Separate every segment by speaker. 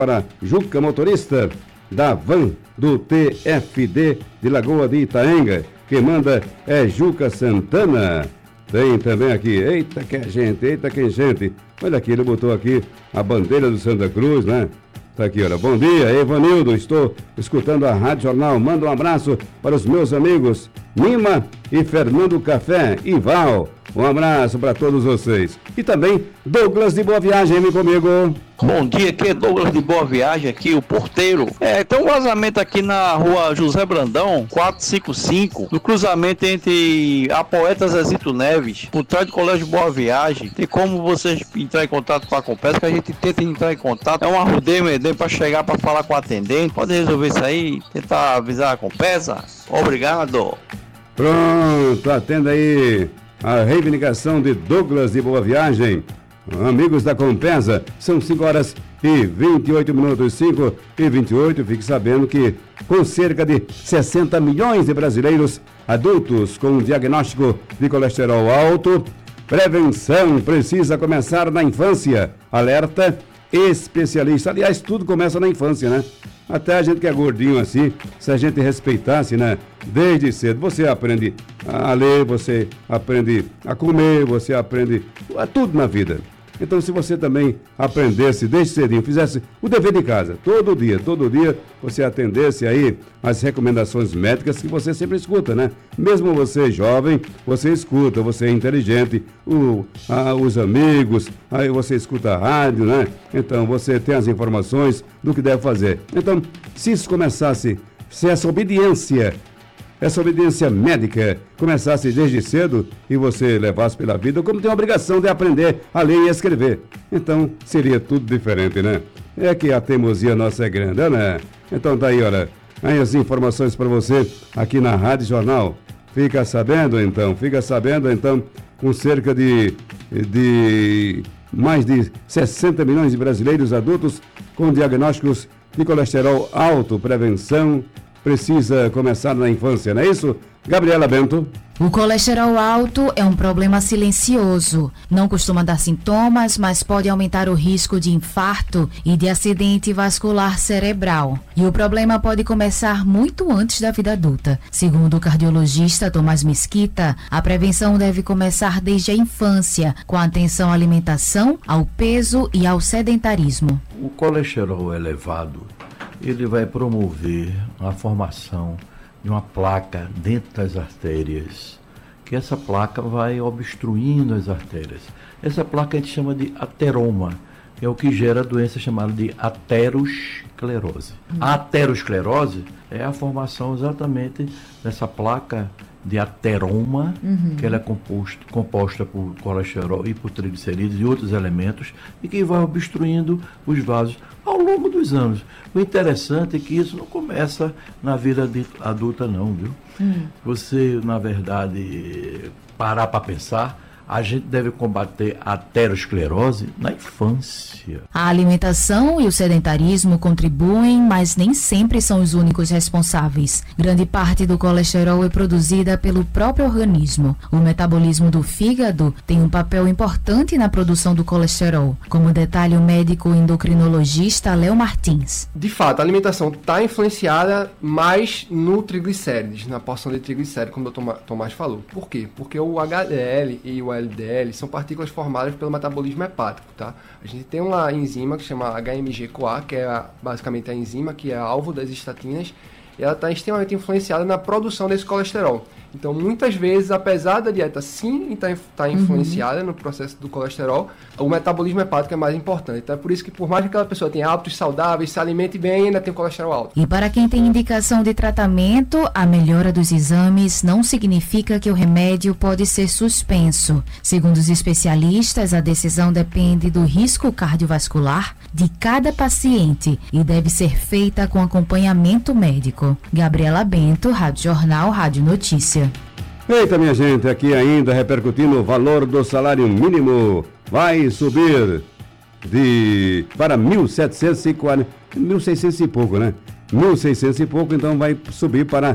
Speaker 1: para Juca, motorista da van do TFD de Lagoa de Itaenga. Quem manda é Juca Santana. Tem também aqui, eita que gente. Olha aqui, ele botou aqui a bandeira do Santa Cruz, né? Tá aqui, olha. Bom dia, Evanildo, estou escutando a Rádio Jornal. Manda um abraço para os meus amigos Nima e Fernando Café e Val. Um abraço para todos vocês. E também Douglas de Boa Viagem, vem comigo.
Speaker 2: Bom dia, aqui é Douglas de Boa Viagem, aqui o porteiro. Tem um vazamento aqui na rua José Brandão, 455, no cruzamento entre a Poeta Zezito Neves, por trás do Colégio Boa Viagem. Tem como vocês entrar em contato com a Compesa, que a gente tenta entrar em contato. É um arrudeio medem para chegar para falar com o atendente. Pode resolver isso aí, tentar avisar a Compesa. Obrigado.
Speaker 1: Pronto, atenda aí a reivindicação de Douglas de Boa Viagem. Amigos da Compesa, são 5 horas e 28 minutos, 5 e 28. Fique sabendo que com cerca de 60 milhões de brasileiros adultos com diagnóstico de colesterol alto, prevenção precisa começar na infância. Alerta especialista. Aliás, tudo começa na infância, né? Até a gente que é gordinho assim, se a gente respeitasse, né? Desde cedo, você aprende a ler, você aprende a comer, você aprende tudo na vida. Então, se você também aprendesse desde cedinho, fizesse o dever de casa, todo dia, você atendesse aí as recomendações médicas que você sempre escuta, né? Mesmo você jovem, você escuta, você é inteligente, os amigos, aí você escuta a rádio, né? Então, você tem as informações do que deve fazer. Então, se isso começasse, se essa obediência médica começasse desde cedo e você levasse pela vida, como tem a obrigação de aprender a ler e a escrever. Então, seria tudo diferente, né? É que a teimosia nossa é grande, né? Então, tá aí, olha, aí as informações para você aqui na Rádio Jornal. Fica sabendo, então, com cerca de mais de 60 milhões de brasileiros adultos com diagnósticos de colesterol alto, prevenção precisa começar na infância, não é isso? Gabriela Bento.
Speaker 3: O colesterol alto é um problema silencioso. Não costuma dar sintomas, mas pode aumentar o risco de infarto e de acidente vascular cerebral. E o problema pode começar muito antes da vida adulta. Segundo o cardiologista Tomás Mesquita, a prevenção deve começar desde a infância, com atenção à alimentação, ao peso e ao sedentarismo.
Speaker 4: O colesterol elevado, ele vai promover a formação de uma placa dentro das artérias, que essa placa vai obstruindo as artérias. Essa placa a gente chama de ateroma, que é o que gera a doença chamada de aterosclerose. A aterosclerose é a formação exatamente dessa placa de ateroma, que ela é composta por colesterol e por triglicerídeos e outros elementos, e que vai obstruindo os vasos ao longo dos anos. O interessante é que isso não começa na vida adulta não, viu? Você, na verdade, parar para pensar, a gente deve combater a aterosclerose na infância.
Speaker 3: A alimentação e o sedentarismo contribuem, mas nem sempre são os únicos responsáveis. Grande parte do colesterol é produzida pelo próprio organismo. O metabolismo do fígado tem um papel importante na produção do colesterol, como detalha o médico endocrinologista Léo Martins.
Speaker 5: De fato, a alimentação está influenciada mais no triglicérides, na porção de triglicérides, como o Dr. Tomás falou. Por quê? Porque o HDL e o LDL são partículas formadas pelo metabolismo hepático, tá? A gente tem uma enzima que se chama HMG-CoA, que é basicamente a enzima que é alvo das estatinas, e ela está extremamente influenciada na produção desse colesterol. Então, muitas vezes, apesar da dieta sim estar influenciada no processo do colesterol, o metabolismo hepático é mais importante. Então, é por isso que, por mais que aquela pessoa tenha hábitos saudáveis, se alimente bem, ainda tem colesterol alto.
Speaker 3: E para quem tem indicação de tratamento, a melhora dos exames não significa que o remédio pode ser suspenso. Segundo os especialistas, a decisão depende do risco cardiovascular de cada paciente e deve ser feita com acompanhamento médico. Gabriela Bento, Rádio Jornal, Rádio Notícia.
Speaker 1: Eita, minha gente, aqui ainda repercutindo o valor do salário mínimo. Vai subir para 1.740, 1.600 e pouco, né? 1.600 e pouco, então vai subir para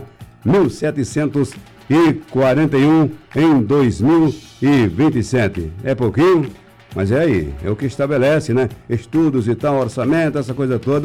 Speaker 1: 1.741 em 2027. É pouquinho? Mas é aí, é o que estabelece, né? Estudos e tal, orçamento, essa coisa toda.